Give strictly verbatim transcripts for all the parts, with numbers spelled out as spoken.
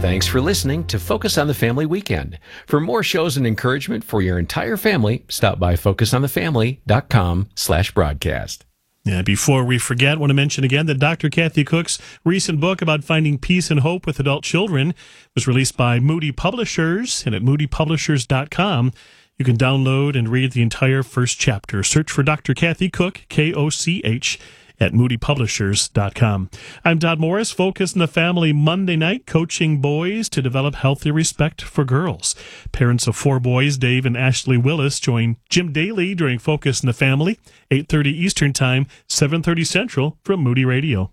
Thanks for listening to Focus on the Family Weekend. For more shows and encouragement for your entire family, stop by focus on the family dot com slash broadcast. Yeah, before we forget, I want to mention again that Doctor Kathy Cook's recent book about finding peace and hope with adult children was released by Moody Publishers, and at moody publishers dot com you can download and read the entire first chapter. Search for Doctor Kathy Cook, K O C H, at moody publishers dot com. I'm Todd Morris, Focus on the Family Monday night, coaching boys to develop healthy respect for girls. Parents of four boys, Dave and Ashley Willis, join Jim Daly during Focus on the Family, eight thirty Eastern Time, seven thirty Central from Moody Radio.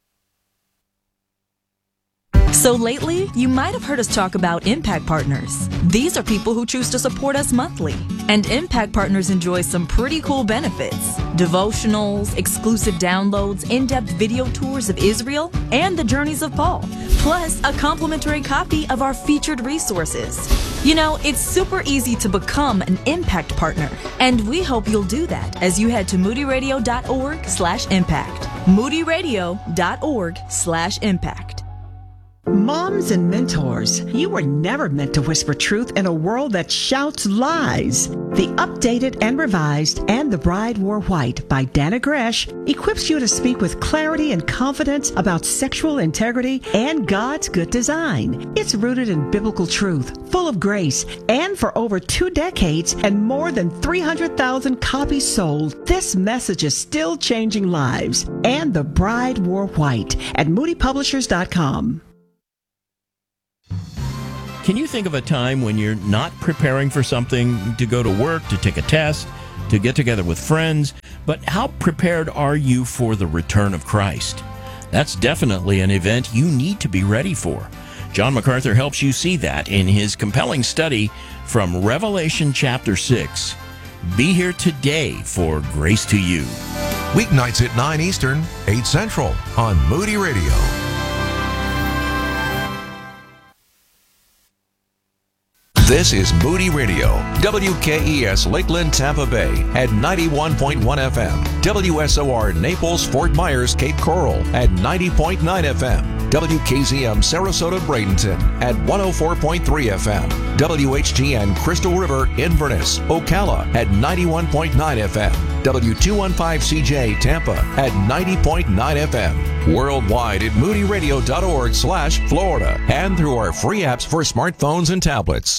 So lately, you might have heard us talk about Impact Partners. These are people who choose to support us monthly. And Impact Partners enjoy some pretty cool benefits. Devotionals, exclusive downloads, in-depth video tours of Israel, and the journeys of Paul. Plus, a complimentary copy of our featured resources. You know, it's super easy to become an Impact Partner. And we hope you'll do that as you head to moody radio dot org slash impact. moody radio dot org slash impact. Moms and mentors, you were never meant to whisper truth in a world that shouts lies. The updated and revised And the Bride Wore White by Dana Gresh equips you to speak with clarity and confidence about sexual integrity and God's good design. It's rooted in biblical truth, full of grace, and for over two decades and more than three hundred thousand copies sold, this message is still changing lives. And the Bride Wore White at moody publishers dot com. Can you think of a time when you're not preparing for something, to go to work, to take a test, to get together with friends, but how prepared are you for the return of Christ? That's definitely an event you need to be ready for. John MacArthur helps you see that in his compelling study from Revelation chapter six. Be here today for Grace to You. Weeknights at nine Eastern, eight Central on Moody Radio. This is Moody Radio, W K E S Lakeland, Tampa Bay at ninety-one point one F M, W S O R Naples, Fort Myers, Cape Coral at ninety point nine F M, W K Z M Sarasota, Bradenton at one oh four point three F M, W H G N Crystal River, Inverness, Ocala at ninety-one point nine F M, W two fifteen C J Tampa at ninety point nine F M, worldwide at moody radio dot org slash Florida, and through our free apps for smartphones and tablets.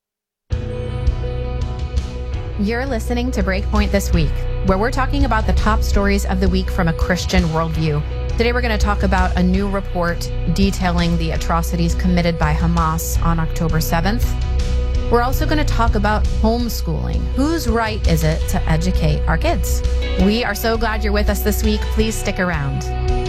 You're listening to Breakpoint This Week, where we're talking about the top stories of the week from a Christian worldview. Today we're going to talk about a new report detailing the atrocities committed by Hamas on October seventh. We're also going to talk about homeschooling. Whose right is it to educate our kids? We are so glad you're with us this week. Please stick around.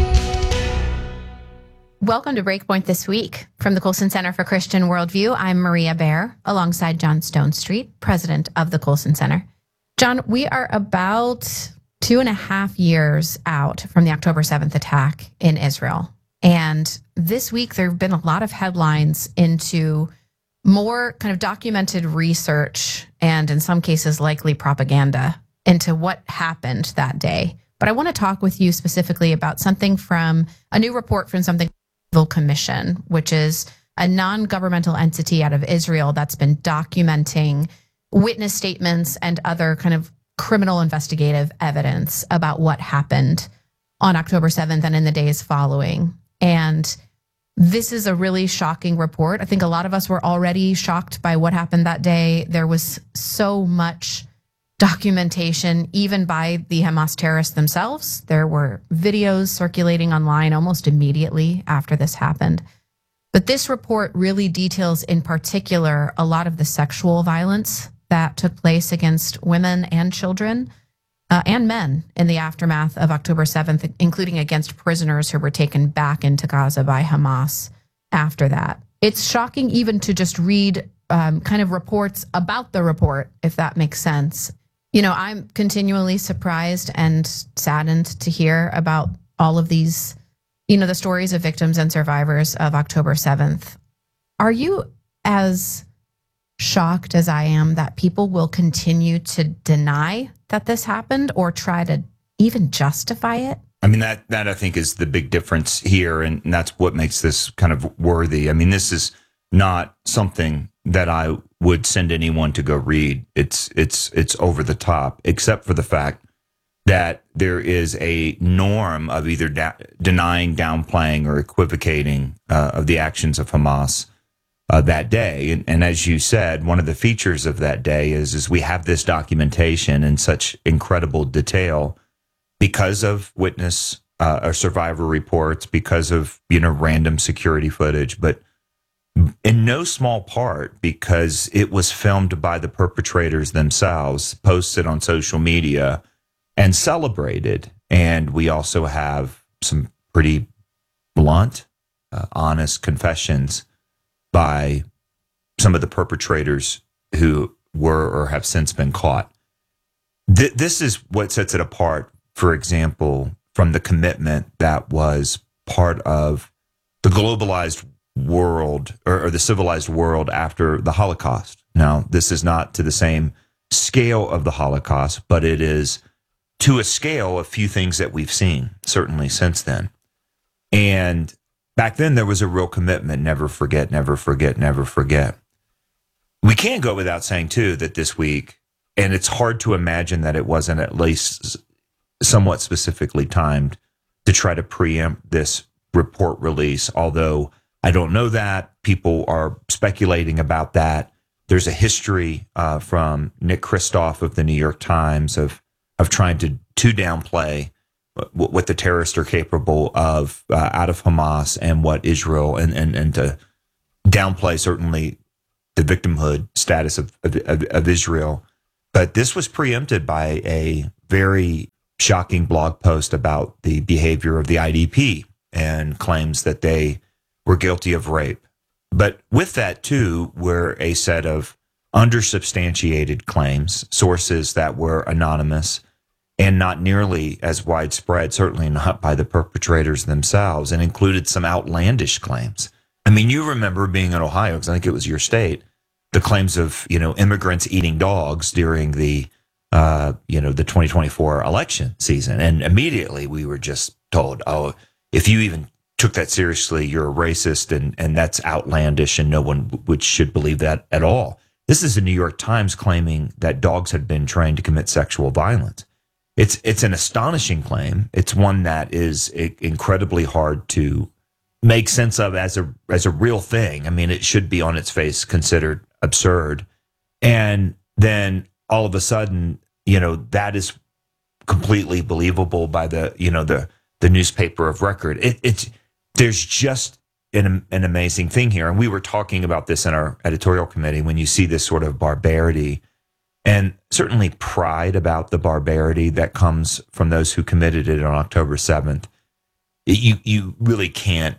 Welcome to Breakpoint This Week. From the Colson Center for Christian Worldview, I'm Maria Bear, alongside John Stonestreet, president of the Colson Center. John, we are about two and a half years out from the October seventh attack in Israel. And this week, there have been a lot of headlines into more kind of documented research and, in some cases, likely propaganda into what happened that day. But I want to talk with you specifically about something from a new report from something Commission, which is a non-governmental entity out of Israel that's been documenting witness statements and other kind of criminal investigative evidence about what happened on October seventh and in the days following. And this is a really shocking report. I think a lot of us were already shocked by what happened that day. There was so much documentation, even by the Hamas terrorists themselves. There were videos circulating online almost immediately after this happened. But this report really details in particular a lot of the sexual violence that took place against women and children uh, and men in the aftermath of October seventh, including against prisoners who were taken back into Gaza by Hamas after that. It's shocking even to just read um, kind of reports about the report, if that makes sense. You know, I'm continually surprised and saddened to hear about all of these, you know, the stories of victims and survivors of October seventh. Are you as shocked as I am that people will continue to deny that this happened or try to even justify it? I mean, that, that I think is the big difference here, and that's what makes this kind of worthy. I mean, this is not something that I would send anyone to go read. It's it's it's over the top, except for the fact that there is a norm of either da- denying, downplaying, or equivocating uh, of the actions of Hamas uh, that day. And, and as you said, one of the features of that day is, is we have this documentation in such incredible detail because of witness uh, or survivor reports, because of, you know, random security footage, but in no small part because it was filmed by the perpetrators themselves, posted on social media, and celebrated. And we also have some pretty blunt, uh, honest confessions by some of the perpetrators who were or have since been caught. Th- this is what sets it apart, for example, from the commitment that was part of the globalized world or, or the civilized world after the Holocaust. Now, this is not to the same scale of the Holocaust, but it is to a scale a few things that we've seen, certainly since then. And back then, there was a real commitment, never forget, never forget, never forget. We can't go without saying, too, that this week, and it's hard to imagine that it wasn't at least somewhat specifically timed to try to preempt this report release, although I don't know that. People are speculating about that. There's a history uh, from Nick Kristof of the New York Times of of trying to, to downplay what, what the terrorists are capable of uh, out of Hamas and what Israel, and, and, and to downplay certainly the victimhood status of, of, of Israel. But this was preempted by a very shocking blog post about the behavior of the I D P and claims that they were guilty of rape. But with that, too, were a set of undersubstantiated claims, sources that were anonymous and not nearly as widespread, certainly not by the perpetrators themselves, and included some outlandish claims. I mean, you remember being in Ohio, because I think it was your state, the claims of, you know, immigrants eating dogs during the, uh, you know, the twenty twenty-four election season. And immediately we were just told, oh, if you even took that seriously, you're a racist, and, and that's outlandish, and no one would, should believe that at all. This is the New York Times claiming that dogs had been trained to commit sexual violence. It's it's an astonishing claim. It's one that is incredibly hard to make sense of as a as a real thing. I mean, it should be on its face considered absurd. And then all of a sudden, you know, that is completely believable by the, you know, the the newspaper of record. It, it's there's just an, an amazing thing here. And we were talking about this in our editorial committee. When you see this sort of barbarity and certainly pride about the barbarity that comes from those who committed it on October seventh, it, you, you really can't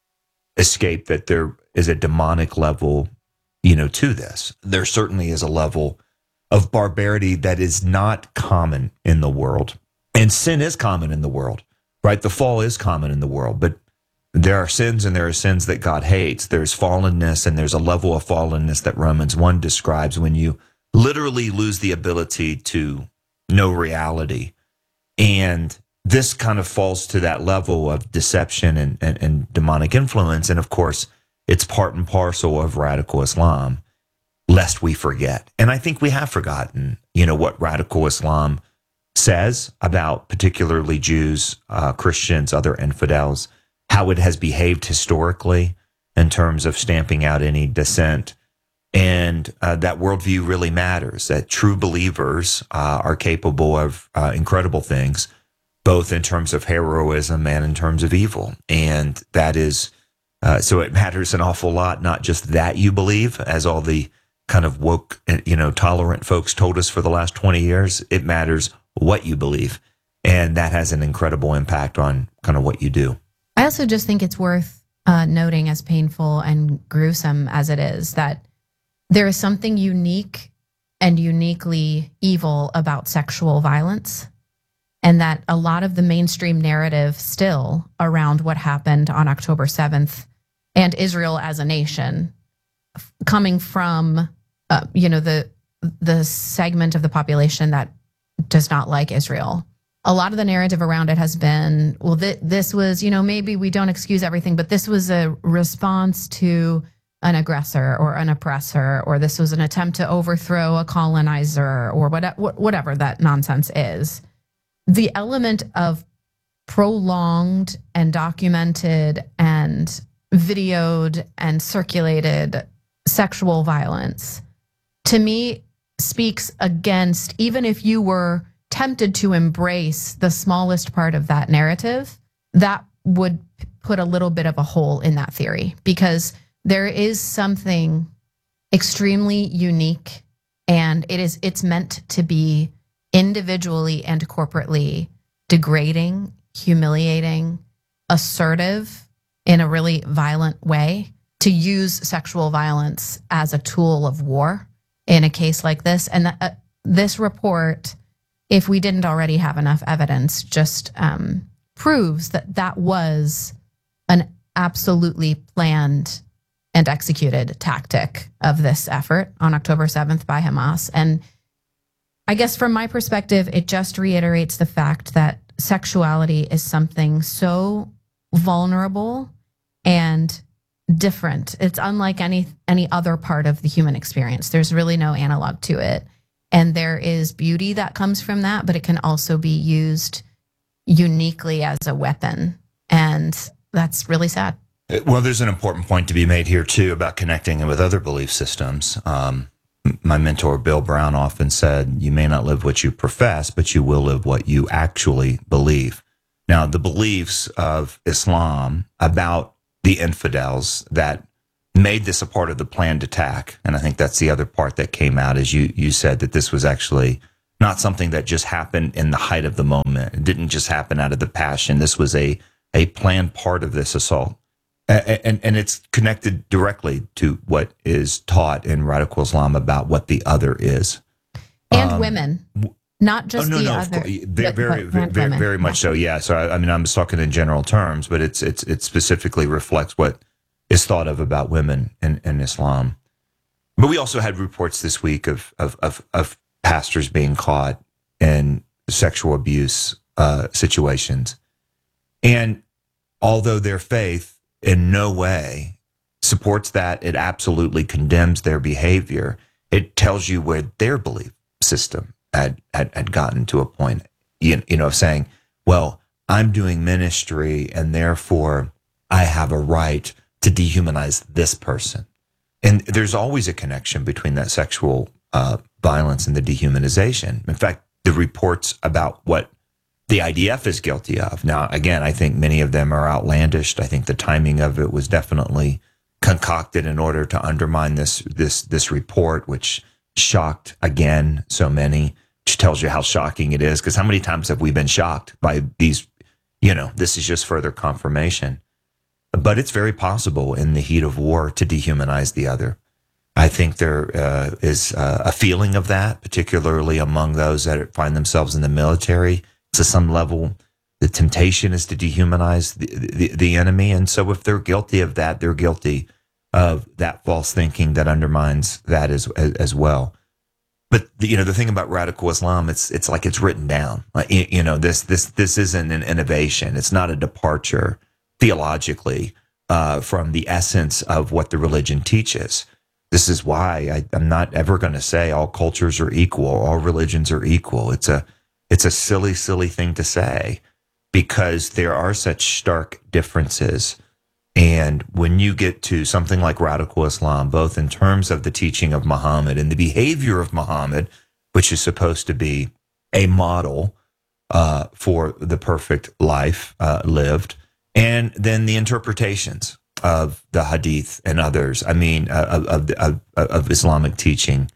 escape that there is a demonic level, you know, to this. There certainly is a level of barbarity that is not common in the world. And sin is common in the world, right? The fall is common in the world, but there are sins and there are sins that God hates. There's fallenness, and there's a level of fallenness that Romans one describes when you literally lose the ability to know reality. And this kind of falls to that level of deception and, and, and demonic influence. And of course, it's part and parcel of radical Islam, lest we forget. And I think we have forgotten, you know, what radical Islam says about particularly Jews, uh, Christians, other infidels, how it has behaved historically in terms of stamping out any dissent. And uh, that worldview really matters, that true believers uh, are capable of uh, incredible things, both in terms of heroism and in terms of evil. And that is, uh, so it matters an awful lot, not just that you believe, as all the kind of woke, you know, tolerant folks told us for the last twenty years. It matters what you believe. And that has an incredible impact on kind of what you do. I also just think it's worth uh, noting, as painful and gruesome as it is, that there is something unique and uniquely evil about sexual violence, and that a lot of the mainstream narrative still around what happened on October seventh and Israel as a nation, coming from uh, you know the the segment of the population that does not like Israel, a lot of the narrative around it has been, well, th- this was, you know, maybe we don't excuse everything, but this was a response to an aggressor or an oppressor, or this was an attempt to overthrow a colonizer, or what, whatever that nonsense is. The element of prolonged and documented and videoed and circulated sexual violence, to me, speaks against, even if you were tempted to embrace the smallest part of that narrative, that would put a little bit of a hole in that theory, because there is something extremely unique, and it is it's meant to be individually and corporately degrading, humiliating, assertive in a really violent way, to use sexual violence as a tool of war in a case like this. And uh, this report, if we didn't already have enough evidence, just um, proves that that was an absolutely planned and executed tactic of this effort on October seventh by Hamas. And I guess from my perspective, it just reiterates the fact that sexuality is something so vulnerable and different. It's unlike any any other part of the human experience. There's really no analog to it. And there is beauty that comes from that, but it can also be used uniquely as a weapon. And that's really sad. Well, there's an important point to be made here, too, about connecting it with other belief systems. Um, my mentor, Bill Brown, often said, you may not live what you profess, but you will live what you actually believe. Now, the beliefs of Islam about the infidels that made this a part of the planned attack, and I think that's the other part that came out, is you, you said that this was actually not something that just happened in the height of the moment. It didn't just happen out of the passion. This was a, a planned part of this assault. And, and it's connected directly to what is taught in radical Islam about what the other is. And um, women, not just oh, no, the no, other. Very, but, very, but very, very, very much yeah. so, yeah. So, I, I mean, I'm just talking in general terms, but it's it's it specifically reflects what is thought of about women in, in Islam. But we also had reports this week of of of, of pastors being caught in sexual abuse uh, situations. And although their faith in no way supports that, it absolutely condemns their behavior, it tells you where their belief system had, had, had gotten to a point, you, you know, of saying, well, I'm doing ministry and therefore I have a right to dehumanize this person. And there's always a connection between that sexual uh, violence and the dehumanization. In fact, the reports about what the I D F is guilty of. Now, again, I think many of them are outlandish. I think the timing of it was definitely concocted in order to undermine this this this report, which shocked, again, so many, which tells you how shocking it is. Because how many times have we been shocked by these, you know, this is just further confirmation. But it's very possible in the heat of war to dehumanize the other. I think there uh, is uh, a feeling of that, particularly among those that find themselves in the military. To some level, the temptation is to dehumanize the, the, the enemy. And so if they're guilty of that, they're guilty of that false thinking that undermines that as, as, as well. But, the, you know, the thing about radical Islam, it's it's like it's written down. Like, you, you know, this this this isn't an innovation. It's not a departure theologically uh, from the essence of what the religion teaches. This is why I, I'm not ever going to say all cultures are equal, all religions are equal. It's a It's a silly, silly thing to say because there are such stark differences. And when you get to something like radical Islam, both in terms of the teaching of Muhammad and the behavior of Muhammad, which is supposed to be a model uh, for the perfect life uh, lived, and then the interpretations of the hadith and others, I mean, uh, of, of, of Islamic teaching,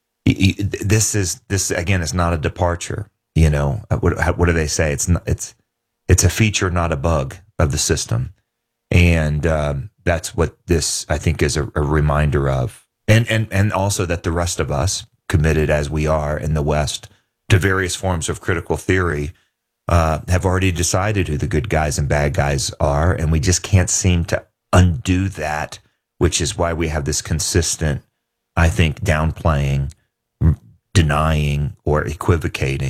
this is, this again, is not a departure. You know, what, what do they say? It's not, it's it's a feature, not a bug of the system, and um, that's what this, I think, is a, a reminder of, and and and also that the rest of us, committed as we are in the West to various forms of critical theory, uh, have already decided who the good guys and bad guys are, and we just can't seem to undo that, which is why we have this consistent, I think, downplaying, denying, or equivocating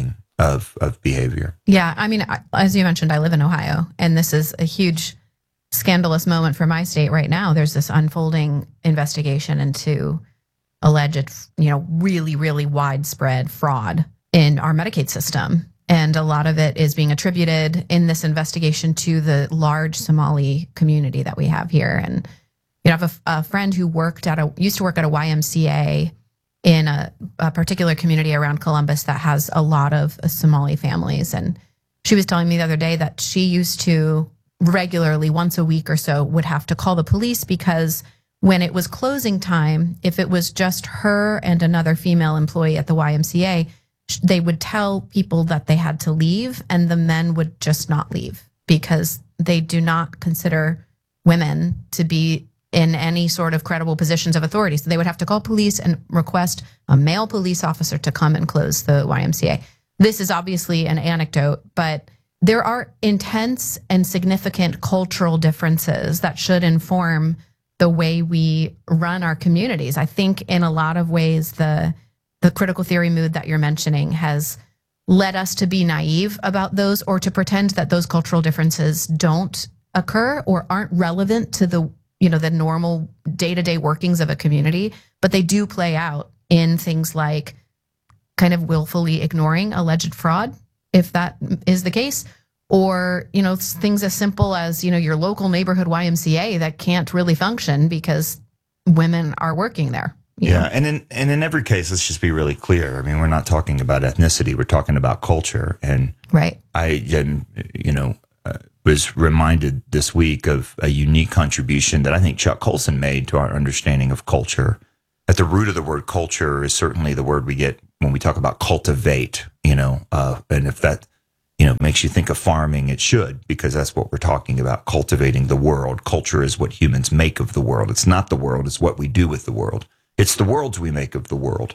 of of behavior. Yeah, I mean, as you mentioned, I live in Ohio, and this is a huge scandalous moment for my state right now. There's this unfolding investigation into alleged, you know, really, really widespread fraud in our Medicaid system. And a lot of it is being attributed in this investigation to the large Somali community that we have here. And you know, I have a, a friend who worked at a, used to work at a Y M C A in a, a particular community around Columbus that has a lot of uh, Somali families. And she was telling me the other day that she used to regularly, once a week or so, would have to call the police because when it was closing time, if it was just her and another female employee at the Y M C A, they would tell people that they had to leave, and the men would just not leave because they do not consider women to be in any sort of credible positions of authority. So they would have to call police and request a male police officer to come and close the Y M C A. This is obviously an anecdote, but there are intense and significant cultural differences that should inform the way we run our communities. I think in a lot of ways, the the critical theory mood that you're mentioning has led us to be naive about those, or to pretend that those cultural differences don't occur or aren't relevant to the, you know, the normal day-to-day workings of a community, but they do play out in things like kind of willfully ignoring alleged fraud, if that is the case, or, you know, things as simple as, you know, your local neighborhood Y M C A that can't really function because women are working there. Yeah, know? and in and in every case, let's just be really clear. I mean, we're not talking about ethnicity; we're talking about culture. And right, I, you know, uh, was reminded this week of a unique contribution that I think Chuck Colson made to our understanding of culture. At the root of the word culture is certainly the word we get when we talk about cultivate. You know, uh, and if that, you know, makes you think of farming, it should, because that's what we're talking about: cultivating the world. Culture is what humans make of the world. It's not the world; it's what we do with the world. It's the worlds we make of the world.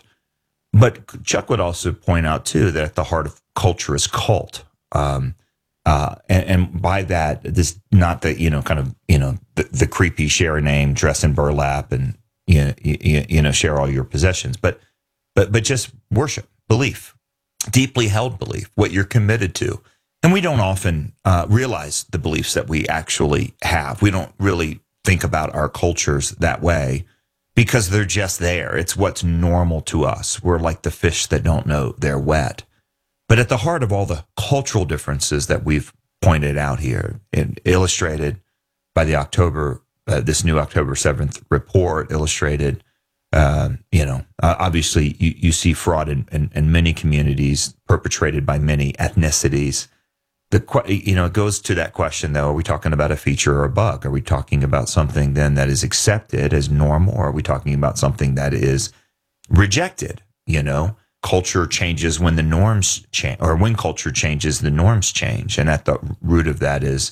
But Chuck would also point out, too, that at the heart of culture is cult. Um, uh, and, and by that, this not that, you know, kind of, you know, the, the creepy share a name, dress in burlap, and, you know, you, you know, share all your possessions, but, but, but just worship, belief, deeply held belief, what you're committed to. And we don't often uh, realize the beliefs that we actually have. We don't really think about our cultures that way, because they're just there. It's what's normal to us. We're like the fish that don't know they're wet. But at the heart of all the cultural differences that we've pointed out here, and illustrated by the October, uh, this new October seventh report, illustrated, uh, you know, uh, obviously you, you see fraud in, in, in many communities, perpetrated by many ethnicities. The you know, it goes to that question, though: are we talking about a feature or a bug? Are we talking about something then that is accepted as normal, or are we talking about something that is rejected? You know, culture changes when the norms change, or when culture changes, the norms change, and at the root of that is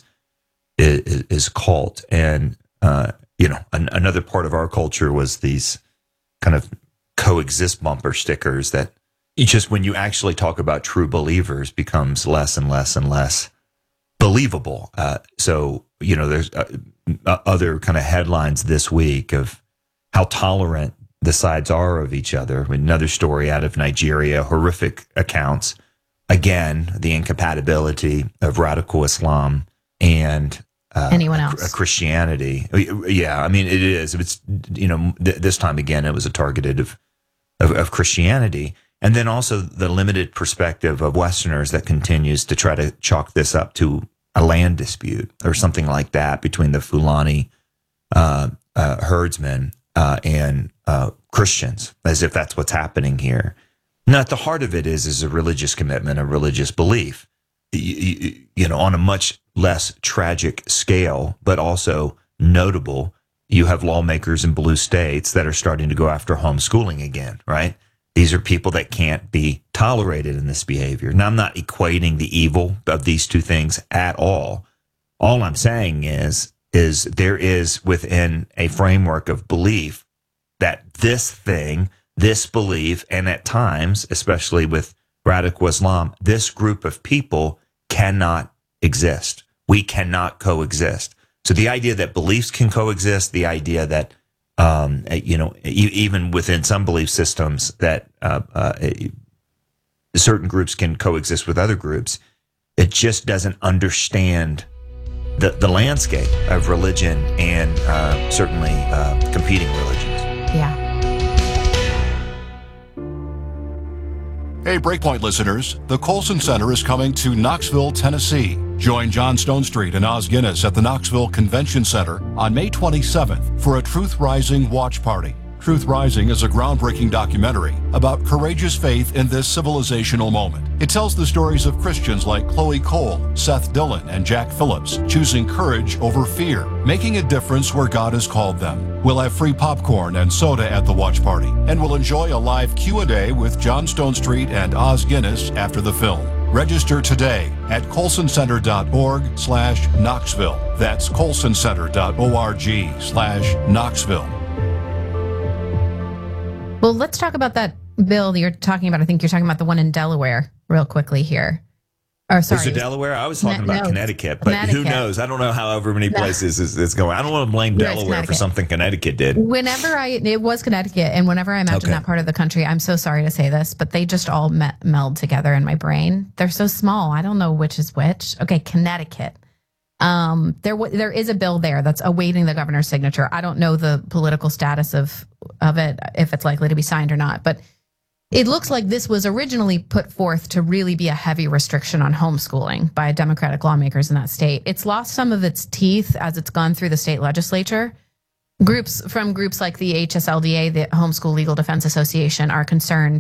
is, is cult. And uh, you know, an, another part of our culture was these kind of coexist bumper stickers that, it's just when you actually talk about true believers, becomes less and less and less believable. Uh, so, you know, there's uh, other kind of headlines this week of how tolerant the sides are of each other. Another story out of Nigeria, horrific accounts. Again, the incompatibility of radical Islam and uh, anyone else, a, a Christianity. Yeah, I mean, it is. It's, you know, th- this time again, it was a targeted of, of, of Christianity. And then also the limited perspective of Westerners that continues to try to chalk this up to a land dispute or something like that between the Fulani uh, uh, herdsmen uh, and uh, Christians, as if that's what's happening here. Now, at the heart of it is is a religious commitment, a religious belief, you, you know, on a much less tragic scale, but also notable. You have lawmakers in blue states that are starting to go after homeschooling again, right? These are people that can't be tolerated in this behavior. Now, I'm not equating the evil of these two things at all. All I'm saying is, is there is within a framework of belief that this thing, this belief, and at times, especially with radical Islam, this group of people cannot exist. We cannot coexist. So the idea that beliefs can coexist, the idea that Um, you know, even within some belief systems that uh, uh, certain groups can coexist with other groups. It just doesn't understand the, the landscape of religion and uh, certainly uh, competing religions. Yeah. Hey, Breakpoint listeners, the Colson Center is coming to Knoxville, Tennessee. Join John Stonestreet and Oz Guinness at the Knoxville Convention Center on May twenty-seventh for a Truth Rising watch party. Truth Rising is a groundbreaking documentary about courageous faith in this civilizational moment. It tells the stories of Christians like Chloe Cole, Seth Dillon, and Jack Phillips choosing courage over fear, making a difference where God has called them. We'll have free popcorn and soda at the watch party, and we'll enjoy a live Q and A with John Stonestreet and Oz Guinness after the film. Register today at colsoncenter.org slash Knoxville. That's colsoncenter.org slash Knoxville. Well, let's talk about that bill that you're talking about. I think you're talking about the one in Delaware real quickly here. Or sorry. Is it Delaware? I was talking No, about no, Connecticut, but Connecticut. who knows? I don't know however many No. places it's, it's going. I don't want to blame No, it's Delaware for Connecticut. something Connecticut did. Whenever I, it was Connecticut, and whenever I imagine Okay. that part of the country, I'm so sorry to say this, but they just all me- meld together in my brain. They're so small. I don't know which is which. Okay, Connecticut. Um, there, w- there is a bill there that's awaiting the governor's signature. I don't know the political status of of it, if it's likely to be signed or not, but it looks like this was originally put forth to really be a heavy restriction on homeschooling by Democratic lawmakers in that state. It's lost some of its teeth as it's gone through the state legislature. Groups from groups like the H S L D A, the Homeschool Legal Defense Association, are concerned.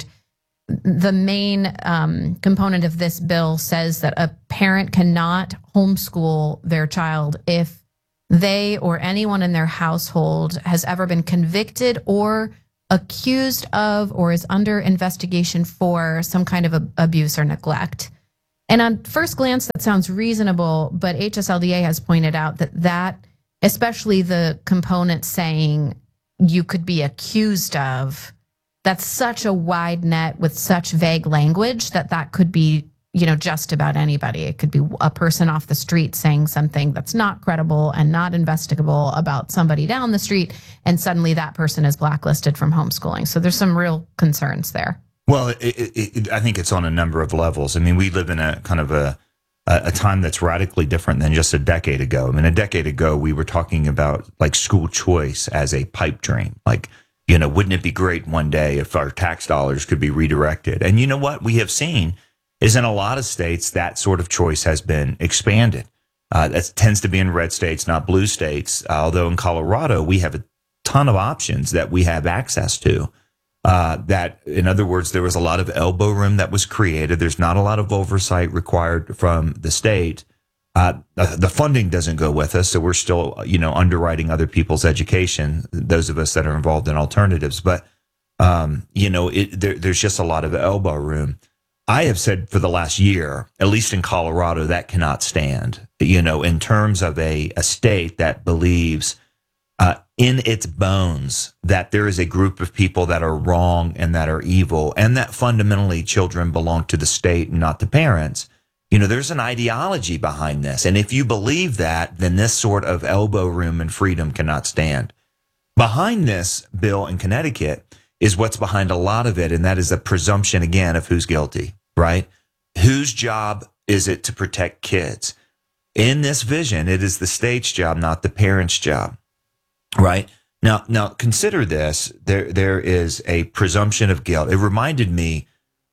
The main um, component of this bill says that a parent cannot homeschool their child if they or anyone in their household has ever been convicted or accused of or is under investigation for some kind of a, abuse or neglect. And on first glance, that sounds reasonable, but H S L D A has pointed out that that, especially the component saying you could be accused of, that's such a wide net with such vague language that that could be, you know, just about anybody. It could be a person off the street saying something that's not credible and not investigable about somebody down the street, and suddenly that person is blacklisted from homeschooling. So there's some real concerns there. Well, it, it, it, I think it's on a number of levels. I mean, we live in a kind of a, a time that's radically different than just a decade ago. I mean, a decade ago, we were talking about like school choice as a pipe dream. Like, you know, wouldn't it be great one day if our tax dollars could be redirected? And you know what we have seen is in a lot of states, that sort of choice has been expanded. Uh, that tends to be in red states, not blue states. Uh, although in Colorado, we have a ton of options that we have access to. Uh, that, in other words, there was a lot of elbow room that was created. There's not a lot of oversight required from the state. Uh, the, the funding doesn't go with us, so we're still, you know, underwriting other people's education, those of us that are involved in alternatives. But, um, you know, it, there, there's just a lot of elbow room. I have said for the last year, at least in Colorado, that cannot stand, you know, in terms of a, a state that believes uh, in its bones that there is a group of people that are wrong and that are evil, and that fundamentally children belong to the state and not the parents. You know, there's an ideology behind this. And if you believe that, then this sort of elbow room and freedom cannot stand. Behind this bill in Connecticut is what's behind a lot of it, and that is a presumption, again, of who's guilty, right? Whose job is it to protect kids? In this vision, it is the state's job, not the parent's job, right? Now, now consider this. There, there is a presumption of guilt. It reminded me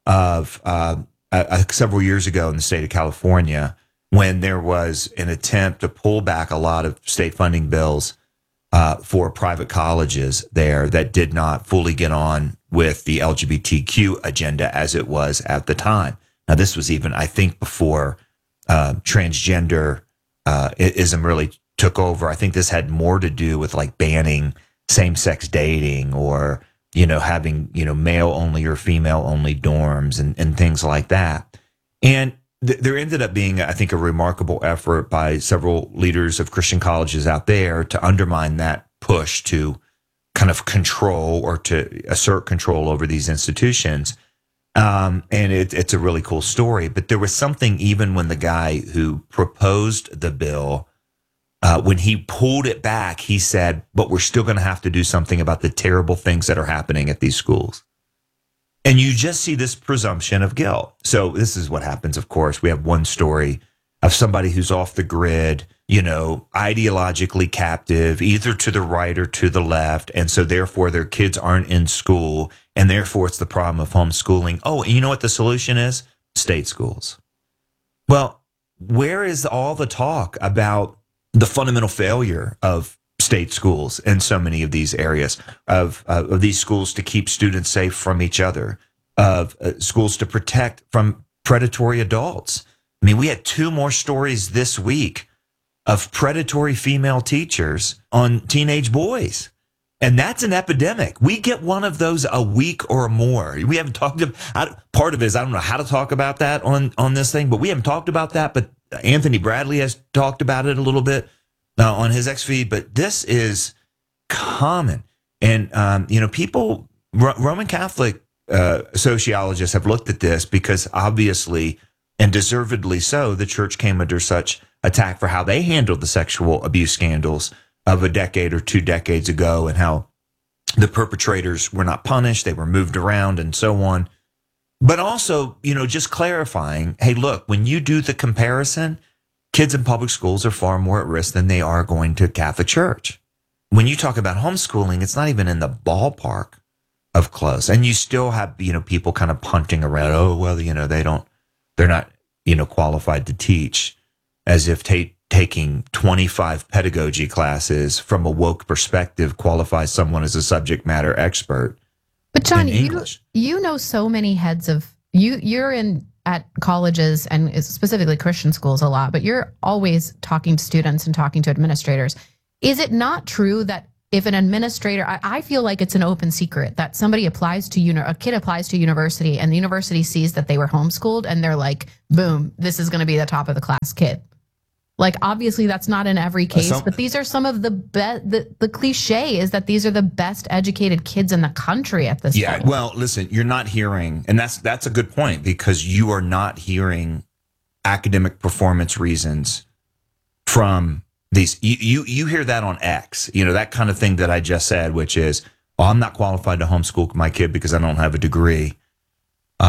of uh, uh, several years ago in the state of California when there was an attempt to pull back a lot of state funding bills Uh, for private colleges there that did not fully get on with the L G B T Q agenda as it was at the time. Now, this was even, I think, before uh, transgender uh, ism really took over. I think this had more to do with like banning same-sex dating or, you know, having, you know, male-only or female-only dorms and, and things like that. And there ended up being, I think, a remarkable effort by several leaders of Christian colleges out there to undermine that push to kind of control or to assert control over these institutions. Um, and it, it's a really cool story. But there was something, even when the guy who proposed the bill, uh, when he pulled it back, he said, but we're still going to have to do something about the terrible things that are happening at these schools. And you just see this presumption of guilt. So this is what happens, of course. We have one story of somebody who's off the grid, you know, ideologically captive, either to the right or to the left. And so therefore their kids aren't in school. And therefore it's the problem of homeschooling. Oh, and you know what the solution is? State schools. Well, where is all the talk about the fundamental failure of state schools in so many of these areas, of, uh, of these schools to keep students safe from each other, of uh, schools to protect from predatory adults? I mean, we had two more stories this week of predatory female teachers on teenage boys. And that's an epidemic. We get one of those a week or more. We haven't talked about, part of it is I don't know how to talk about that on, on this thing, but we haven't talked about that. But Anthony Bradley has talked about it a little bit uh, on his X feed. But this is common. And, um, you know, people, Ro- Roman Catholic uh, sociologists have looked at this because obviously, and deservedly so, the church came under such attack for how they handled the sexual abuse scandals of a decade or two decades ago, and how the perpetrators were not punished, they were moved around and so on. But also, you know, just clarifying, hey, look, when you do the comparison, kids in public schools are far more at risk than they are going to Catholic Church. When you talk about homeschooling, it's not even in the ballpark of close. And you still have, you know, people kind of punting around, oh, well, you know, they don't, they're not, you know, qualified to teach, as if ta- taking twenty-five pedagogy classes from a woke perspective qualifies someone as a subject matter expert. But John, in you English. you know so many heads of you. You're in at colleges and specifically Christian schools a lot, but you're always talking to students and talking to administrators. Is it not true that if an administrator, I, I feel like it's an open secret that somebody applies to uni- a kid applies to university and the university sees that they were homeschooled and they're like, boom, this is going to be the top of the class kid. Like, obviously, that's not in every case, uh, some, but these are some of the best. The, the cliche is that these are the best educated kids in the country at this yeah, point. Yeah, well, listen, you're not hearing, and that's that's a good point, because you are not hearing academic performance reasons from these. You, you, you hear that on X, you know, that kind of thing that I just said, which is, oh, I'm not qualified to homeschool my kid because I don't have a degree.